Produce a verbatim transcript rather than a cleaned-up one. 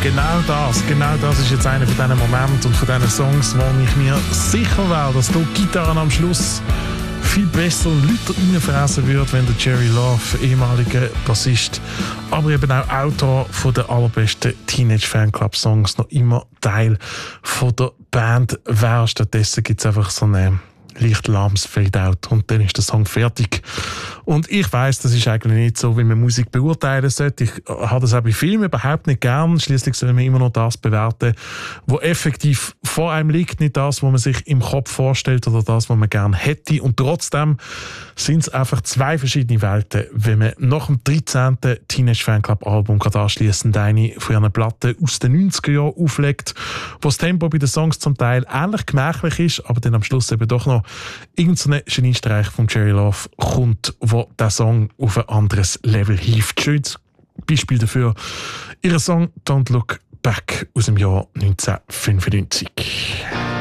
genau das, genau das ist jetzt einer von diesen Momenten und von diesen Songs, wo ich mir sicher wäre, dass die Gitarren am Schluss viel besser Leute reinfräsen würde, wenn der Jerry Love, ehemaliger Bassist, aber eben auch Autor von der allerbesten Teenage-Fanclub-Songs, noch immer Teil von der Band wäre. Stattdessen gibt es einfach so eine leicht lahmes Fade-out und dann ist der Song fertig. Und ich weiss, das ist eigentlich nicht so, wie man Musik beurteilen sollte. Ich habe das auch bei Filmen überhaupt nicht gern. Schliesslich soll man immer noch das bewerten, was effektiv vor einem liegt, nicht das, was man sich im Kopf vorstellt oder das, was man gern hätte. Und trotzdem sind es einfach zwei verschiedene Welten, wenn man nach dem dreizehnten Teenage Fanclub Album gerade anschliessend eine von ihren Platten aus den neunziger Jahren auflegt, wo das Tempo bei den Songs zum Teil ähnlich gemächlich ist, aber dann am Schluss eben doch noch irgendein Geniestreich von Jerry Love kommt, wo der Song auf ein anderes Level hieft. Schönes Beispiel dafür, ihr Song «Don't Look Back» aus dem Jahr neunzehnhundertfünfundneunzig.